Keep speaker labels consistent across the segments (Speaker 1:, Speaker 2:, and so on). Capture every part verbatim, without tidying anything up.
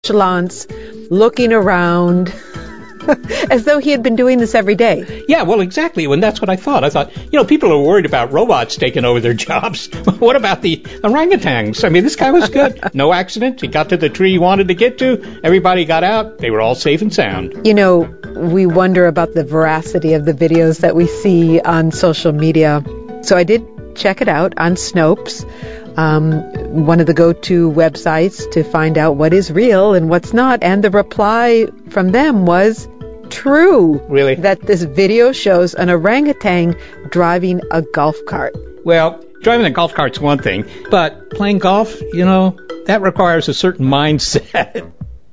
Speaker 1: nonchalance, looking around, as though he had been doing this every day.
Speaker 2: Yeah, well, exactly. And that's what I thought. I thought, you know, people are worried about robots taking over their jobs. What about the orangutans? I mean, this guy was good. No accident. He got to the tree he wanted to get to. Everybody got out. They were all safe and sound.
Speaker 1: You know, we wonder about the veracity of the videos that we see on social media. So I did check it out on Snopes, um, one of the go-to websites to find out what is real and what's not. And the reply from them was true.
Speaker 2: Really?
Speaker 1: That this video shows an orangutan driving a golf cart.
Speaker 2: Well, driving a golf cart's one thing, but playing golf, you know, that requires a certain mindset.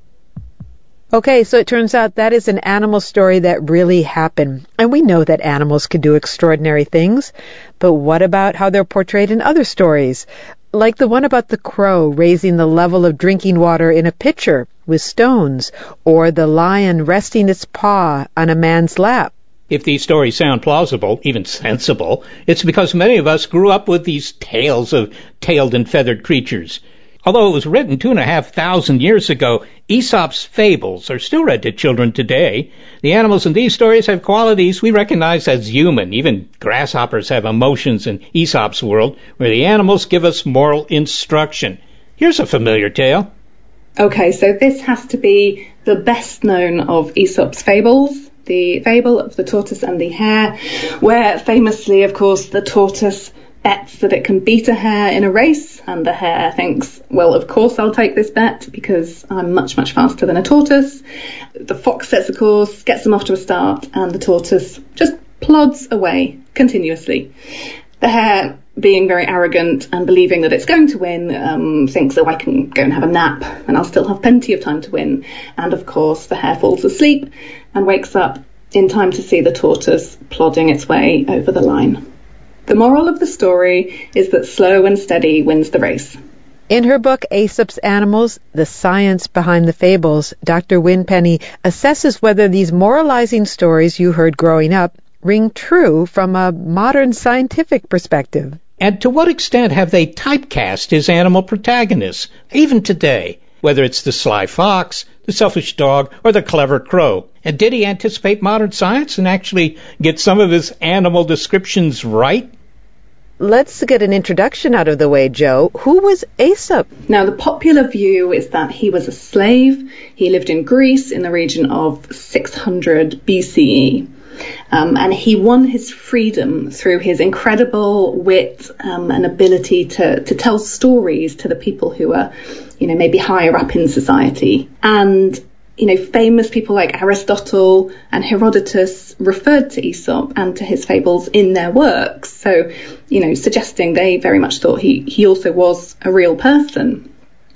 Speaker 1: Okay, so it turns out that is an animal story that really happened. And we know that animals can do extraordinary things. But what about how they're portrayed in other stories? Like the one about the crow raising the level of drinking water in a pitcher with stones, or the lion resting its paw on a man's lap.
Speaker 2: If these stories sound plausible, even sensible, it's because many of us grew up with these tales of tailed and feathered creatures. Although it was written two and a half thousand years ago, Aesop's fables are still read to children today. The animals in these stories have qualities we recognize as human. Even grasshoppers have emotions in Aesop's world, where the animals give us moral instruction. Here's a familiar tale.
Speaker 3: Okay, so this has to be the best known of Aesop's fables, the fable of the tortoise and the hare, where famously, of course, the tortoise bets that it can beat a hare in a race, and the hare thinks, well, of course I'll take this bet because I'm much, much faster than a tortoise. The fox sets a course, gets them off to a start, and the tortoise just plods away continuously. The hare, being very arrogant and believing that it's going to win, um, thinks, oh, I can go and have a nap and I'll still have plenty of time to win. And of course the hare falls asleep and wakes up in time to see the tortoise plodding its way over the line. The moral of the story is that slow and steady wins the race.
Speaker 1: In her book, Aesop's Animals, The Science Behind the Fables, Doctor Wynne Penny assesses whether these moralizing stories you heard growing up ring true from a modern scientific perspective.
Speaker 2: And to what extent have they typecast his animal protagonists, even today, whether it's the sly fox, the selfish dog, or the clever crow? And did he anticipate modern science and actually get some of his animal descriptions right?
Speaker 1: Let's get an introduction out of the way, Joe. Who was Aesop?
Speaker 3: Now, the popular view is that he was a slave. He lived in Greece in the region of six hundred B C E. Um, and he won his freedom through his incredible wit um, and ability to, to tell stories to the people who are, you know, maybe higher up in society. And, you know, famous people like Aristotle and Herodotus referred to Aesop and to his fables in their works. So, you know, suggesting they very much thought he, he also was a real person.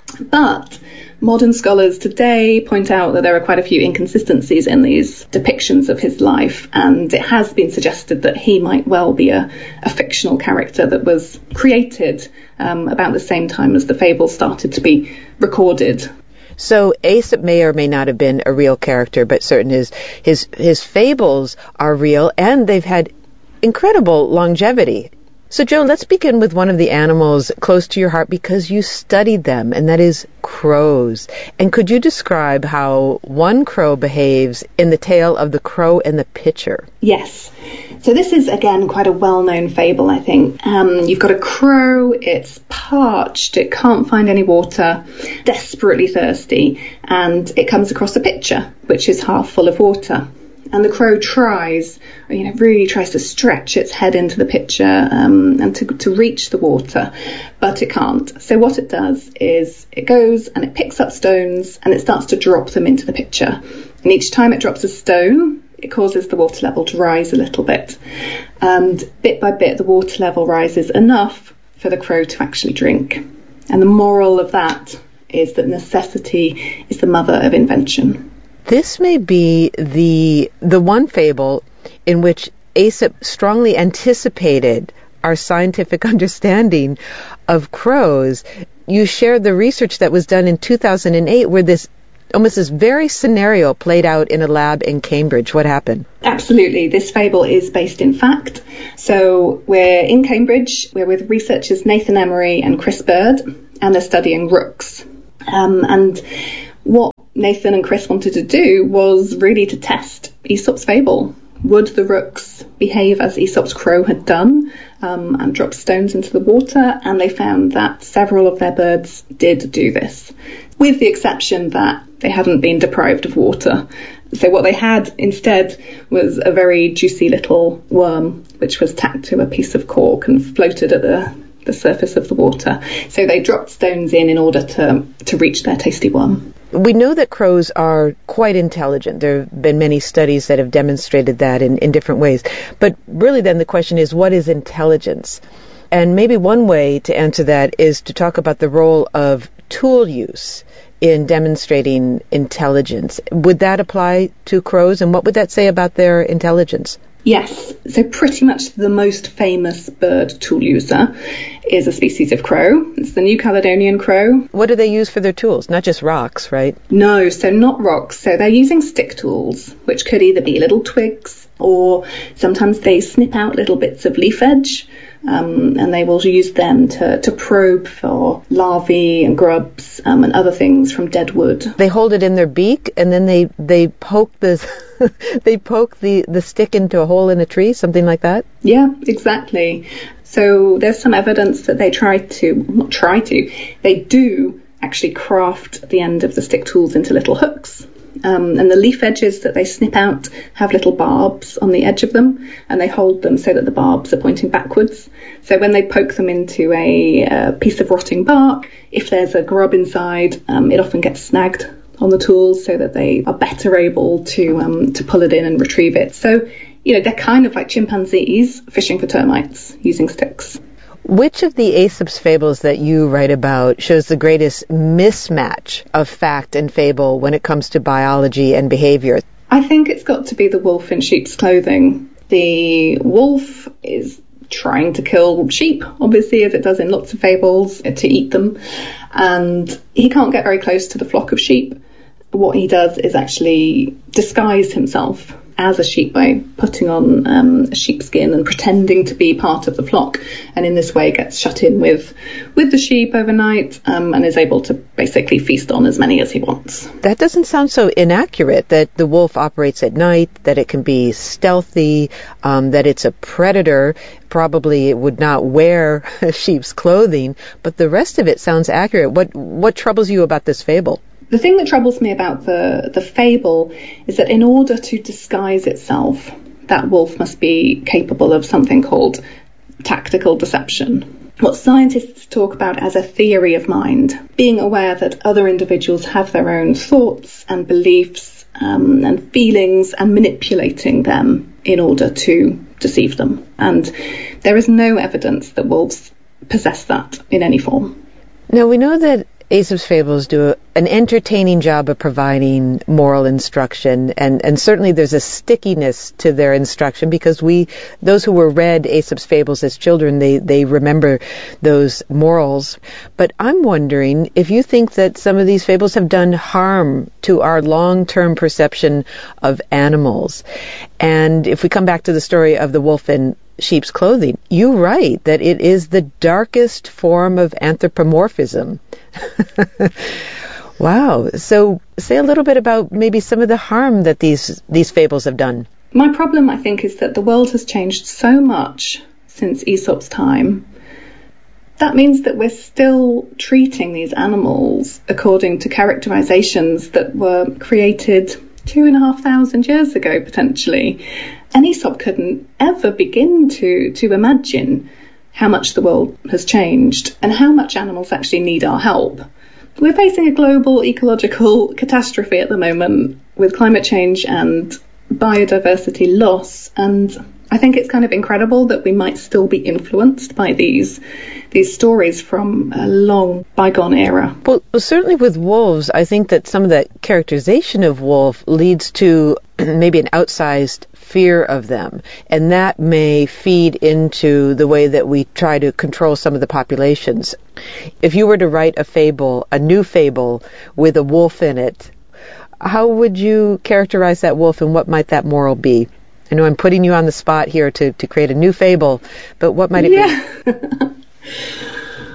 Speaker 3: But modern scholars today point out that there are quite a few inconsistencies in these depictions of his life, and it has been suggested that he might well be a, a fictional character that was created um, about the same time as the fables started to be recorded.
Speaker 1: So Aesop may or may not have been a real character, but certain his his his fables are real, and they've had incredible longevity. So, Joe, let's begin with one of the animals close to your heart because you studied them, and that is crows. And could you describe how one crow behaves in the tale of the crow and the pitcher?
Speaker 3: Yes. So this is, again, quite a well-known fable, I think. Um, you've got a crow, it's parched, it can't find any water, desperately thirsty, and it comes across a pitcher, which is half full of water. And the crow tries, you know, really tries to stretch its head into the pitcher um, and to, to reach the water, but it can't. So what it does is it goes and it picks up stones and it starts to drop them into the pitcher. And each time it drops a stone, it causes the water level to rise a little bit. And bit by bit, the water level rises enough for the crow to actually drink. And the moral of that is that necessity is the mother of invention.
Speaker 1: This may be the the one fable in which Aesop strongly anticipated our scientific understanding of crows. You shared the research that was done in two thousand eight where this almost this very scenario played out in a lab in Cambridge. What happened?
Speaker 3: Absolutely. This fable is based in fact. So we're in Cambridge. We're with researchers Nathan Emery and Chris Bird, and they're studying rooks. Um, and What Nathan and Chris wanted to do was really to test Aesop's fable. Would the rooks behave as Aesop's crow had done um, and drop stones into the water? And they found that several of their birds did do this, with the exception that they hadn't been deprived of water. So what they had instead was a very juicy little worm, which was tacked to a piece of cork and floated at the, the surface of the water. So they dropped stones in in order to, to reach their tasty worm.
Speaker 1: We know that crows are quite intelligent. There have been many studies that have demonstrated that in, in different ways. But really then the question is, what is intelligence? And maybe one way to answer that is to talk about the role of tool use in demonstrating intelligence. Would that apply to crows? And what would that say about their intelligence?
Speaker 3: Yes, so pretty much the most famous bird tool user is a species of crow. It's the New Caledonian crow.
Speaker 1: What do they use for their tools? Not just rocks, right?
Speaker 3: No, so not rocks. So they're using stick tools, which could either be little twigs or sometimes they snip out little bits of leaf edge. Um, and they will use them to, to probe for larvae and grubs um, and other things from dead wood.
Speaker 1: They hold it in their beak and then they, they poke the they poke the, the stick into a hole in a tree, something like that?
Speaker 3: Yeah, exactly. So there's some evidence that they try to, not try to, they do actually craft the end of the stick tools into little hooks. Um, and the leaf edges that they snip out have little barbs on the edge of them, and they hold them so that the barbs are pointing backwards. So when they poke them into a, a piece of rotting bark, if there's a grub inside, um, it often gets snagged on the tools so that they are better able to um, to pull it in and retrieve it. So, you know, they're kind of like chimpanzees fishing for termites using sticks.
Speaker 1: Which of the Aesop's fables that you write about shows the greatest mismatch of fact and fable when it comes to biology and behavior?
Speaker 3: I think it's got to be the wolf in sheep's clothing. The wolf is trying to kill sheep, obviously, as it does in lots of fables, to eat them. And he can't get very close to the flock of sheep. What he does is actually disguise himself as a sheep by putting on um, a sheepskin and pretending to be part of the flock, and in this way gets shut in with with the sheep overnight um, and is able to basically feast on as many as he wants.
Speaker 1: That doesn't sound so inaccurate, that the wolf operates at night, that it can be stealthy, um, that it's a predator. Probably it would not wear sheep's clothing, but the rest of it sounds accurate. What what troubles you about this fable?
Speaker 3: The thing that troubles me about the, the fable is that in order to disguise itself, that wolf must be capable of something called tactical deception. What scientists talk about as a theory of mind, being aware that other individuals have their own thoughts and beliefs um, and feelings and manipulating them in order to deceive them. And there is no evidence that wolves possess that in any form.
Speaker 1: Now, we know that Aesop's fables do a, an entertaining job of providing moral instruction, and, and certainly there's a stickiness to their instruction because we, those who were read Aesop's fables as children, they, they remember those morals. But I'm wondering if you think that some of these fables have done harm to our long-term perception of animals. And if we come back to the story of the wolf in sheep's clothing, you write that it is the darkest form of anthropomorphism. Wow. So say a little bit about maybe some of the harm that these these fables have done.
Speaker 3: My problem, I think, is that the world has changed so much since Aesop's time. That means that we're still treating these animals according to characterizations that were created two and a half thousand years ago, potentially. And Aesop couldn't ever begin to, to imagine how much the world has changed and how much animals actually need our help. We're facing a global ecological catastrophe at the moment with climate change and biodiversity loss, and I think it's kind of incredible that we might still be influenced by these these stories from a long bygone era.
Speaker 1: Well, certainly with wolves, I think that some of the characterization of wolf leads to maybe an outsized fear of them, and that may feed into the way that we try to control some of the populations. If you were to write a fable, a new fable with a wolf in it, how would you characterize that wolf and what might that moral be? I know I'm putting you on the spot here to, to create a new fable, but what might it
Speaker 3: yeah. be?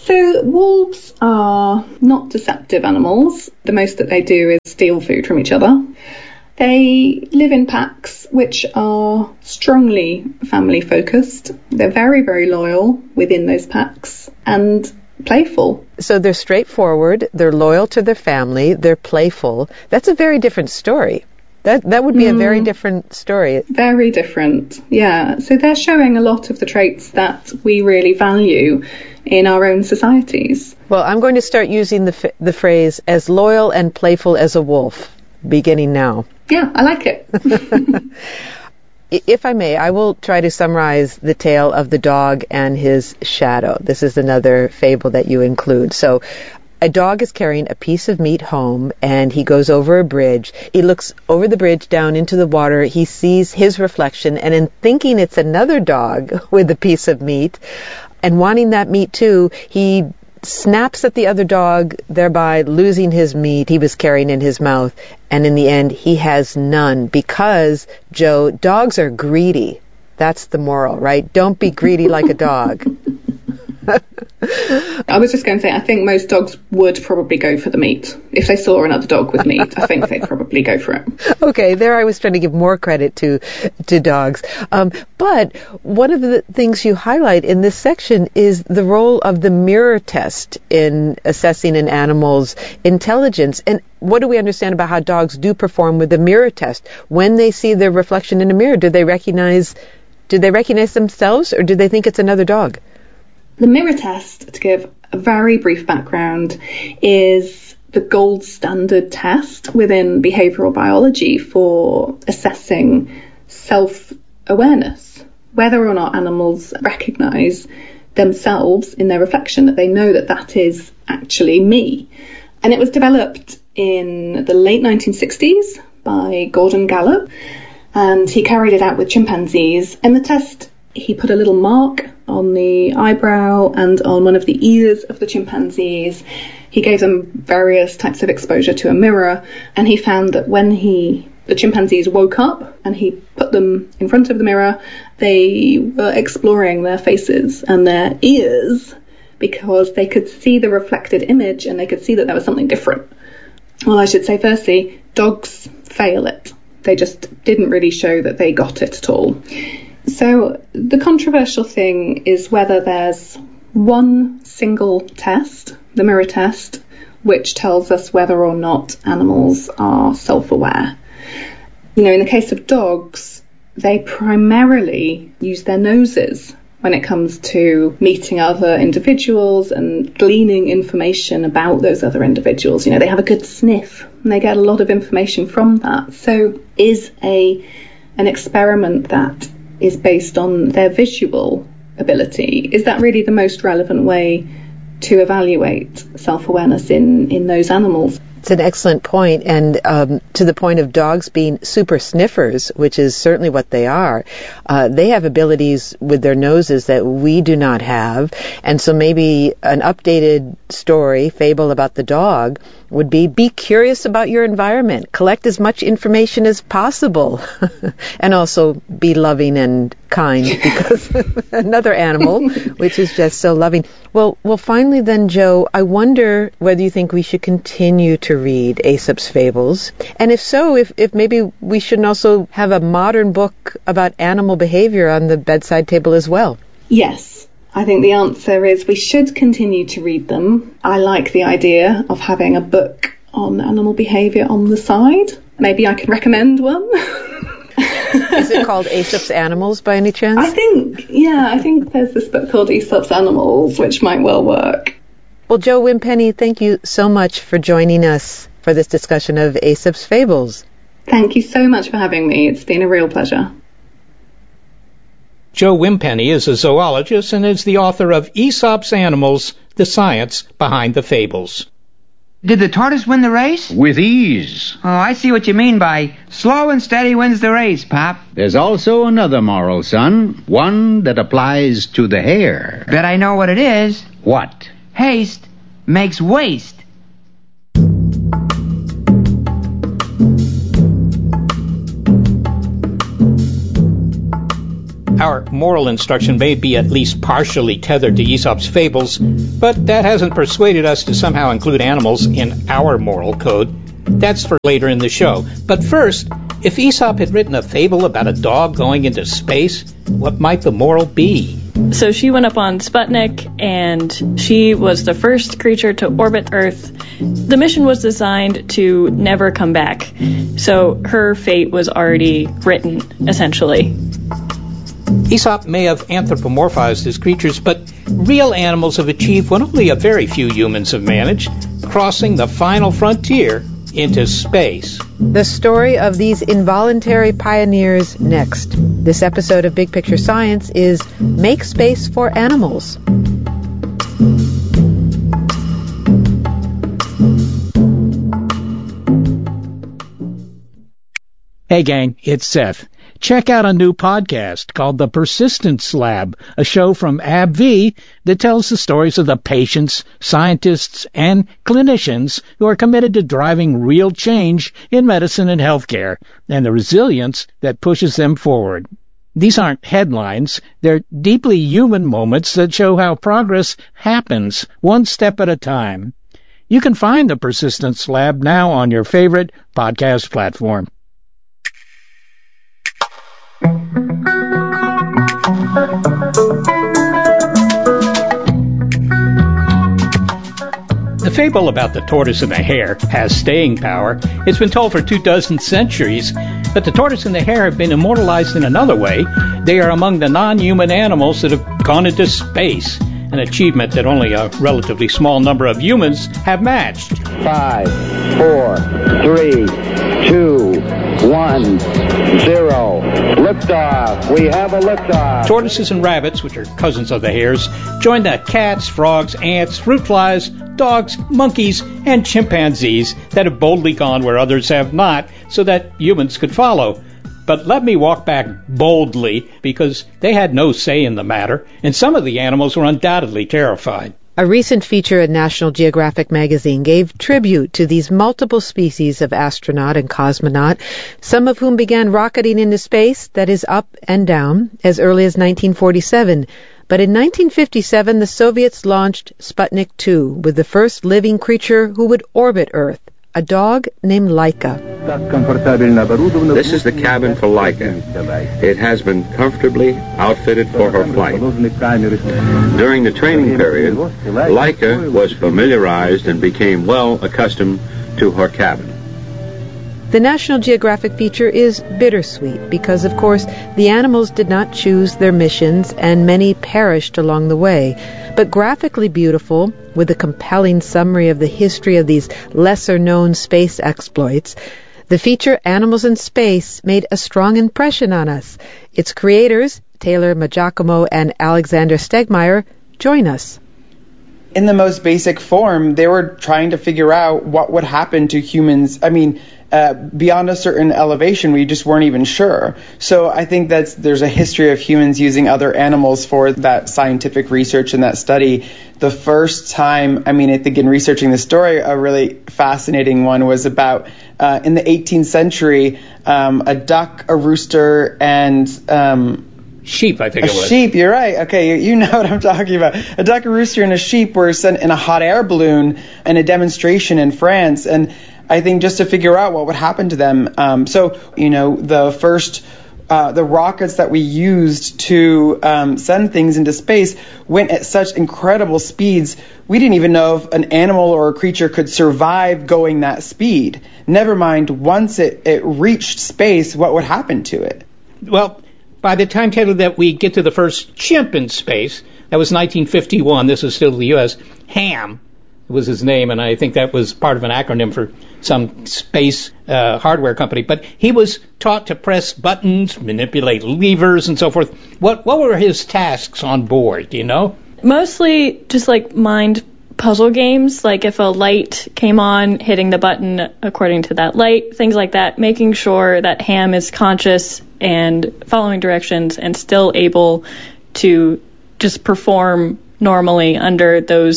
Speaker 3: So wolves are not deceptive animals. The most that they do is steal food from each other. They live in packs which are strongly family focused. They're very, very loyal within those packs and playful.
Speaker 1: So they're straightforward, they're loyal to their family, they're playful. That's a very different story. That that would be mm. a very different story.
Speaker 3: Very different, yeah. So they're showing a lot of the traits that we really value in our own societies.
Speaker 1: Well, I'm going to start using the f- the phrase as loyal and playful as a wolf, beginning now.
Speaker 3: Yeah, I like it.
Speaker 1: If I may, I will try to summarize the tale of the dog and his shadow. This is another fable that you include. So, a dog is carrying a piece of meat home, and he goes over a bridge. He looks over the bridge down into the water. He sees his reflection, and in thinking it's another dog with a piece of meat, and wanting that meat too, he snaps at the other dog, thereby losing his meat he was carrying in his mouth. And in the end, he has none because, Joe, dogs are greedy. That's the moral, right? Don't be greedy like a dog.
Speaker 3: I was just going to say, I think most dogs would probably go for the meat. If they saw another dog with meat, I think they'd probably go for it.
Speaker 1: Okay, there I was trying to give more credit to to dogs. Um, but one of the things you highlight in this section is the role of the mirror test in assessing an animal's intelligence. And what do we understand about how dogs do perform with the mirror test? When they see their reflection in a mirror, do they recognize, do they recognize themselves, or do they think it's another dog?
Speaker 3: The mirror test, to give a very brief background, is the gold standard test within behavioural biology for assessing self-awareness, whether or not animals recognise themselves in their reflection, that they know that that is actually me. And it was developed in the late nineteen sixties by Gordon Gallup, and he carried it out with chimpanzees. In the test, he put a little mark on the eyebrow and on one of the ears of the chimpanzees. He gave them various types of exposure to a mirror, and he found that when he the chimpanzees woke up and he put them in front of the mirror, they were exploring their faces and their ears because they could see the reflected image and they could see that there was something different. Well, I should say firstly, dogs fail it. They just didn't really show that they got it at all. So the controversial thing is whether there's one single test, the mirror test, which tells us whether or not animals are self-aware. You know, in the case of dogs, they primarily use their noses when it comes to meeting other individuals and gleaning information about those other individuals. You know, they have a good sniff and they get a lot of information from that. So is a an experiment that is based on their visual ability, is that really the most relevant way to evaluate self-awareness in, in those animals?
Speaker 1: It's an excellent point, and um, to the point of dogs being super sniffers, which is certainly what they are, uh, they have abilities with their noses that we do not have, and so maybe an updated story, fable about the dog would be, be curious about your environment, collect as much information as possible, and also be loving and kind, because another animal, which is just so loving. Well, well, finally then, Joe, I wonder whether you think we should continue to read Aesop's Fables, and if so, if, if maybe we shouldn't also have a modern book about animal behavior on the bedside table as well.
Speaker 3: Yes. I think the answer is we should continue to read them. I like the idea of having a book on animal behaviour on the side. Maybe I can recommend one.
Speaker 1: Is it called Aesop's Animals by any chance?
Speaker 3: I think, yeah, I think there's this book called Aesop's Animals, which might well work.
Speaker 1: Well, Joe Wimpenny, thank you so much for joining us for this discussion of Aesop's Fables.
Speaker 3: Thank you so much for having me. It's been a real pleasure.
Speaker 2: Joe Wimpenny is a zoologist and is the author of Aesop's Animals, The Science Behind the Fables.
Speaker 4: Did the tortoise win the race?
Speaker 5: With ease.
Speaker 4: Oh, I see what you mean by slow and steady wins the race, Pop.
Speaker 5: There's also another moral, son, one that applies to the hare.
Speaker 4: Bet I know what it is.
Speaker 5: What?
Speaker 4: Haste makes waste.
Speaker 2: Our moral instruction may be at least partially tethered to Aesop's fables, but that hasn't persuaded us to somehow include animals in our moral code. That's for later in the show. But first, if Aesop had written a fable about a dog going into space, what might the moral be?
Speaker 6: So she went up on Sputnik, and she was the first creature to orbit Earth. The mission was designed to never come back, so her fate was already written, essentially.
Speaker 2: Aesop may have anthropomorphized his creatures, but real animals have achieved what only a very few humans have managed, crossing the final frontier into space.
Speaker 1: The story of these involuntary pioneers next. This episode of Big Picture Science is Make Space for Animals.
Speaker 7: Hey gang, it's Seth. Check out a new podcast called The Persistence Lab, a show from AbbVie that tells the stories of the patients, scientists, and clinicians who are committed to driving real change in medicine and healthcare, and the resilience that pushes them forward. These aren't headlines. They're deeply human moments that show how progress happens, one step at a time. You can find The Persistence Lab now on your favorite podcast platform.
Speaker 2: The fable about the tortoise and the hare has staying power. It's been told for two dozen centuries, but the tortoise and the hare have been immortalized in another way. They are among the non-human animals that have gone into space, an achievement that only a relatively small number of humans have matched.
Speaker 8: Five, four, three, two, one, zero. Liftoff. We have a liftoff.
Speaker 2: Tortoises and rabbits, which are cousins of the hares, join the cats, frogs, ants, fruit flies, dogs, monkeys, and chimpanzees that have boldly gone where others have not, so that humans could follow. But let me walk back boldly, because they had no say in the matter, and some of the animals were undoubtedly terrified.
Speaker 1: A recent feature in National Geographic magazine gave tribute to these multiple species of astronaut and cosmonaut, some of whom began rocketing into space, that is up and down, as early as nineteen forty-seven. But in nineteen fifty-seven, the Soviets launched Sputnik two with the first living creature who would orbit Earth, a dog named Laika.
Speaker 9: This is the cabin for Laika. It has been comfortably outfitted for her flight. During the training period, Laika was familiarized and became well accustomed to her cabin.
Speaker 1: The National Geographic feature is bittersweet because, of course, the animals did not choose their missions and many perished along the way. But graphically beautiful, with a compelling summary of the history of these lesser-known space exploits, the feature Animals in Space made a strong impression on us. Its creators, Taylor Majacomo and Alexander Stegmeyer, join us.
Speaker 10: In the most basic form, they were trying to figure out what would happen to humans. I mean, uh, beyond a certain elevation, we just weren't even sure. So I think that there's a history of humans using other animals for that scientific research and that study. The first time, I mean, I think in researching the story, a really fascinating one was about uh, in the eighteenth century, um, a duck, a rooster, and um,
Speaker 2: sheep, I think
Speaker 10: a
Speaker 2: it was.
Speaker 10: A sheep, you're right. Okay, you, you know what I'm talking about. A duck, a rooster, and a sheep were sent in a hot air balloon in a demonstration in France. And I think just to figure out what would happen to them. Um, so, you know, the first, uh, the rockets that we used to um, send things into space went at such incredible speeds, we didn't even know if an animal or a creature could survive going that speed. Never mind, once it, it reached space, what would happen to it?
Speaker 2: Well, by the time, Taylor, that we get to the first chimp in space, that was nineteen fifty-one, this is still the U S, Ham was his name, and I think that was part of an acronym for some space uh, hardware company. But he was taught to press buttons, manipulate levers, and so forth. What what were his tasks on board, do you know?
Speaker 6: Mostly just like mind puzzle games, like if a light came on, hitting the button according to that light, things like that, making sure that Ham is conscious and following directions and still able to just perform normally under those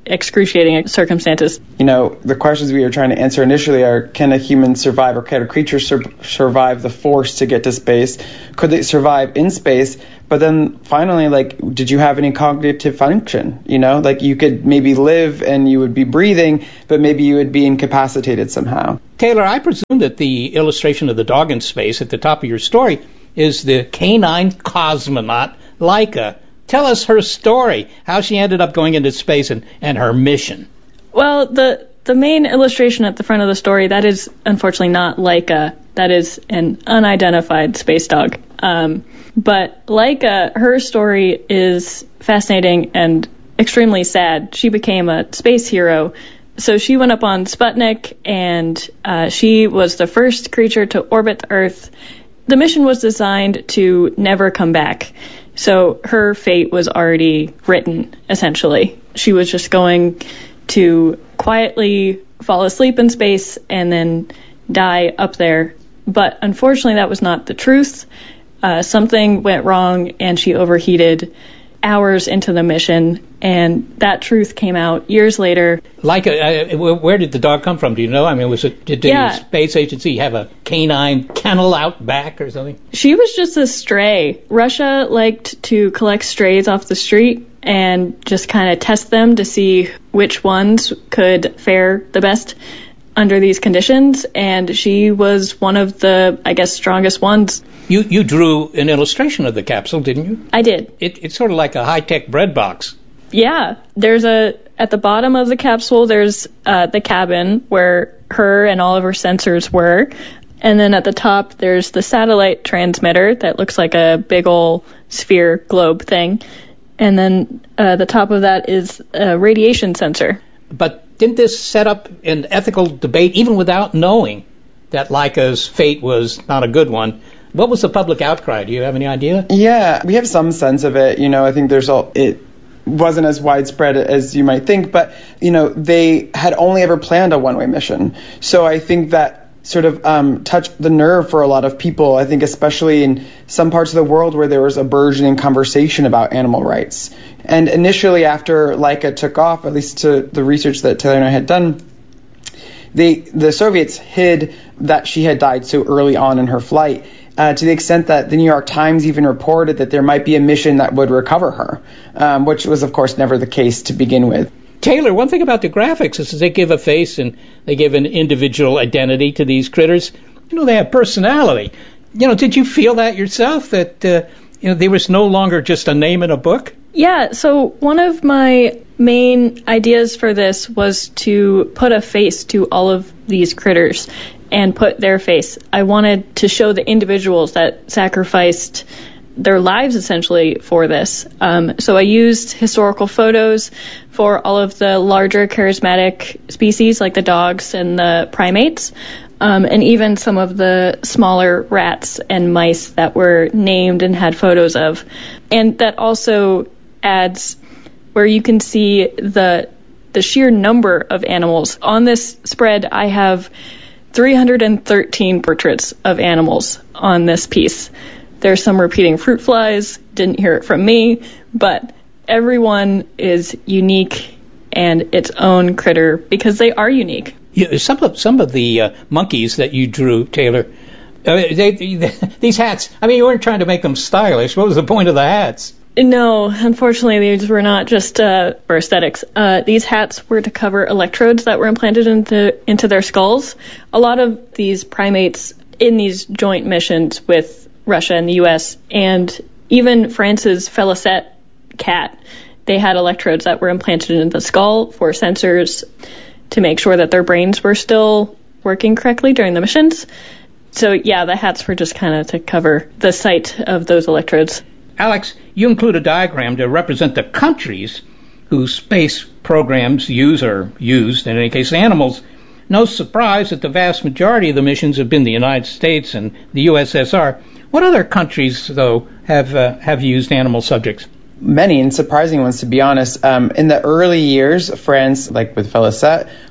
Speaker 6: excruciating circumstances.
Speaker 10: You know, the questions we were trying to answer initially are, can a human survive, or can a creature sur- survive the force to get to space? Could they survive in space? But then finally, like, did you have any cognitive function? You know, like you could maybe live and you would be breathing, but maybe you would be incapacitated somehow.
Speaker 2: Taylor, I presume that the illustration of the dog in space at the top of your story is the canine cosmonaut Laika. Tell us her story, how she ended up going into space and, and her mission.
Speaker 6: Well, the the main illustration at the front of the story, that is unfortunately not Laika. That is an unidentified space dog. Um, but Laika, her story is fascinating and extremely sad. She became a space hero. So she went up on Sputnik, and uh, she was the first creature to orbit the Earth. The mission was designed to never come back. So her fate was already written, essentially. She was just going to quietly fall asleep in space and then die up there. But unfortunately, that was not the truth. Uh, something went wrong, and she overheated hours into the mission, and that truth came out years later.
Speaker 2: Like, uh, where did the dog come from? Do you know? I mean, was it did the
Speaker 6: yeah.
Speaker 2: space agency have a canine kennel out back or something?
Speaker 6: She was just a stray. Russia liked to collect strays off the street and just kind of test them to see which ones could fare the best under these conditions, and she was one of the, I guess, strongest ones.
Speaker 2: You you drew an illustration of the capsule, didn't you?
Speaker 6: I did.
Speaker 2: It, it's sort of like a high-tech bread box.
Speaker 6: Yeah. There's a, at the bottom of the capsule, there's uh, the cabin where her and all of her sensors were. And then at the top, there's the satellite transmitter that looks like a big old sphere globe thing. And then uh, the top of that is a radiation sensor.
Speaker 2: But didn't this set up an ethical debate, even without knowing that Laika's fate was not a good one? What was the public outcry? Do you have any idea?
Speaker 10: Yeah, we have some sense of it. You know, I think there's all, it wasn't as widespread as you might think, but, you know, they had only ever planned a one-way mission. So I think that sort of um, touched the nerve for a lot of people, I think especially in some parts of the world where there was a burgeoning conversation about animal rights. And initially after Laika took off, at least to the research that Taylor and I had done, they, the Soviets hid that she had died so early on in her flight, uh, to the extent that the New York Times even reported that there might be a mission that would recover her, um, which was, of course, never the case to begin with.
Speaker 2: Taylor, one thing about the graphics is they give a face and they give an individual identity to these critters. You know, they have personality. You know, did you feel that yourself, that uh, you know, there was no longer just a name in a book?
Speaker 6: Yeah, so one of my main ideas for this was to put a face to all of these critters and put their face. I wanted to show the individuals that sacrificed their lives essentially for this. Um, so I used historical photos for all of the larger charismatic species like the dogs and the primates, um, and even some of the smaller rats and mice that were named and had photos of. And that also adds where you can see the the sheer number of animals. On this spread, I have three hundred thirteen portraits of animals on this piece. There's some repeating fruit flies, didn't hear it from me, but everyone is unique and its own critter because they are unique.
Speaker 2: Yeah, some of some of the uh, monkeys that you drew, Taylor, uh, they, they, these hats, I mean, you weren't trying to make them stylish. What was the point of the hats?
Speaker 6: No, unfortunately, these were not just uh, for aesthetics. Uh, these hats were to cover electrodes that were implanted into into their skulls. A lot of these primates in these joint missions with Russia and the U S and even France's Felicette cat, they had electrodes that were implanted into the skull for sensors to make sure that their brains were still working correctly during the missions. So yeah, the hats were just kind of to cover the site of those electrodes.
Speaker 2: Alex, you include a diagram to represent the countries whose space programs use or used, in any case, animals. No surprise that the vast majority of the missions have been the United States and the U S S R. What other countries, though, have uh, have used animal subjects?
Speaker 10: Many, and surprising ones, to be honest. Um, in the early years, France, like with Felicette,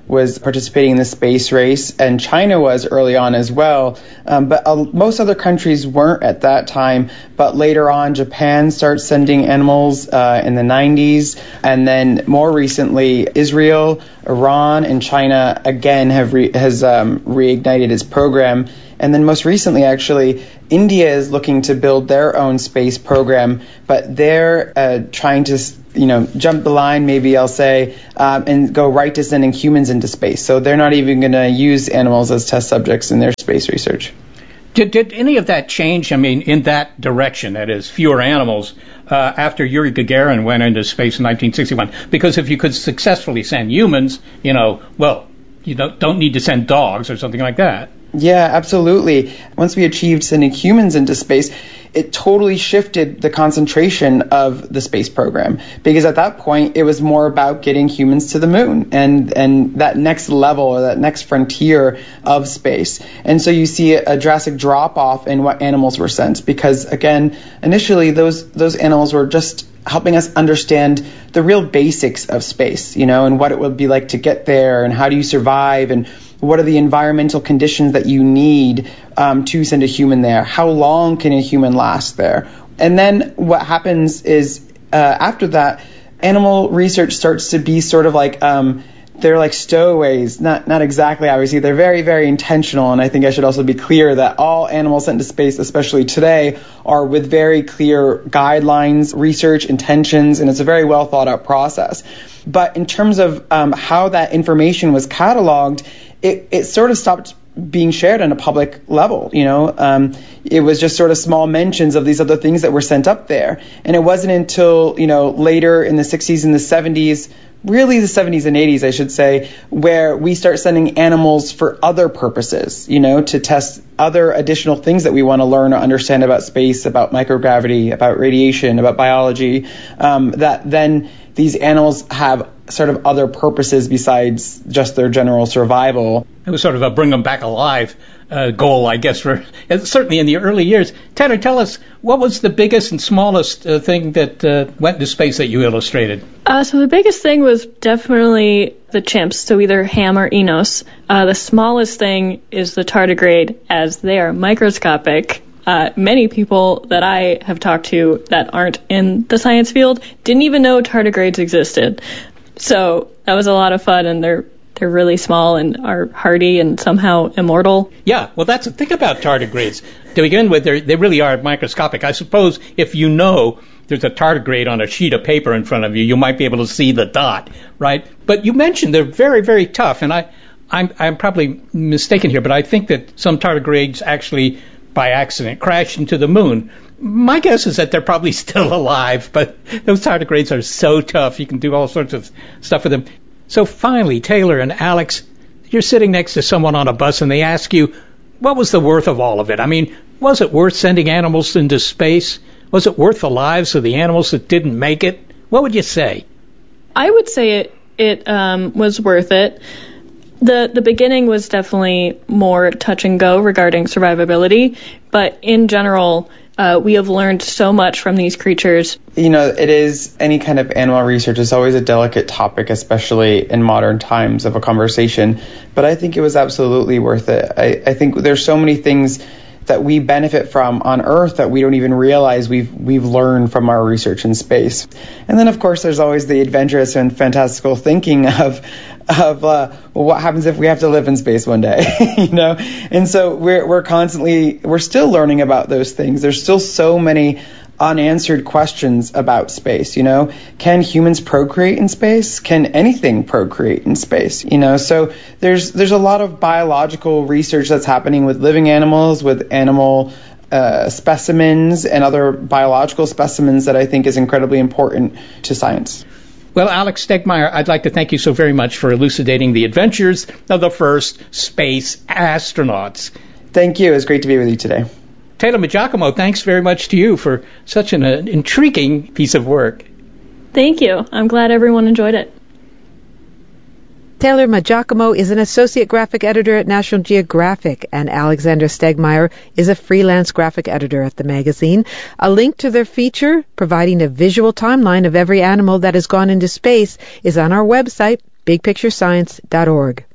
Speaker 10: was participating in the space race, and China was early on as well. Um, but uh, most other countries weren't at that time. But later on, Japan starts sending animals uh, in the nineties. And then more recently, Israel, Iran, and China again have re- has um, reignited its program. And then most recently, actually, India is looking to build their own space program, but they're uh, trying to, you know, jump the line, maybe I'll say, um, and go right to sending humans into space. So they're not even going to use animals as test subjects in their space research.
Speaker 2: Did, did any of that change, I mean, in that direction, that is, fewer animals, uh, after Yuri Gagarin went into space in nineteen sixty-one? Because if you could successfully send humans, you know, well, you don't, don't need to send dogs or something like that.
Speaker 10: Yeah, absolutely. Once we achieved sending humans into space, it totally shifted the concentration of the space program, because at that point it was more about getting humans to the moon and and that next level or that next frontier of space. And so you see a, a drastic drop off in what animals were sent, because again, initially those those animals were just helping us understand the real basics of space, you know, and what it would be like to get there and how do you survive and what are the environmental conditions that you need um, to send a human there? How long can a human last there? And then what happens is uh, after that, animal research starts to be sort of like um, they're like stowaways. Not not exactly, obviously. They're very, very intentional. And I think I should also be clear that all animals sent to space, especially today, are with very clear guidelines, research, intentions, and it's a very well thought out process. But in terms of um, how that information was cataloged, It, it sort of stopped being shared on a public level, you know. Um, it was just sort of small mentions of these other things that were sent up there. And it wasn't until, you know, later in the sixties and the seventies, really the seventies and eighties, I should say, where we start sending animals for other purposes, you know, to test other additional things that we want to learn or understand about space, about microgravity, about radiation, about biology, um, that then these animals have sort of other purposes besides just their general survival.
Speaker 2: It was sort of a bring them back alive uh, goal, I guess, for certainly in the early years. Taylor, tell us, what was the biggest and smallest uh, thing that uh, went into space that you illustrated?
Speaker 6: Uh, so the biggest thing was definitely the chimps, so either Ham or Enos. Uh, the smallest thing is the tardigrade, as they are microscopic. Uh, many people that I have talked to that aren't in the science field didn't even know tardigrades existed. So that was a lot of fun, and they're they're really small and are hardy and somehow immortal.
Speaker 2: Yeah, well, that's the thing about tardigrades. To begin with, they really are microscopic. I suppose if you know there's a tardigrade on a sheet of paper in front of you, you might be able to see the dot, right? But you mentioned they're very, very tough, and I, I'm, I'm probably mistaken here, but I think that some tardigrades actually, by accident, crashed into the moon. My guess is that they're probably still alive, but those tardigrades are so tough, you can do all sorts of stuff with them. So finally, Taylor and Alex, you're sitting next to someone on a bus and they ask you, what was the worth of all of it? I mean, was it worth sending animals into space? Was it worth the lives of the animals that didn't make it? What would you say?
Speaker 6: I would say it, it um, was worth it. The the beginning was definitely more touch and go regarding survivability, but in general, uh, we have learned so much from these creatures.
Speaker 10: You know, it is, any kind of animal research is always a delicate topic, especially in modern times of a conversation, but I think it was absolutely worth it. I, I think there's so many things that we benefit from on Earth that we don't even realize we've we've learned from our research in space. And then, of course, there's always the adventurous and fantastical thinking of of uh, well, what happens if we have to live in space one day, you know? And so we're we're constantly we're still learning about those things. There's still so many unanswered questions about space, you know. Can humans procreate in space? Can anything procreate in space? You know, so there's there's a lot of biological research that's happening with living animals, with animal uh, specimens and other biological specimens that I think is incredibly important to science.
Speaker 2: Well, Alex Stegmeyer, I'd like to thank you so very much for elucidating the adventures of the first space astronauts.
Speaker 10: Thank you. It was great to be with you today.
Speaker 2: Taylor Maggiacomo, thanks very much to you for such an uh, intriguing piece of work.
Speaker 6: Thank you. I'm glad everyone enjoyed it.
Speaker 1: Taylor Maggiacomo is an associate graphic editor at National Geographic, and Alexander Stegmeyer is a freelance graphic editor at the magazine. A link to their feature, providing a visual timeline of every animal that has gone into space, is on our website, big picture science dot org.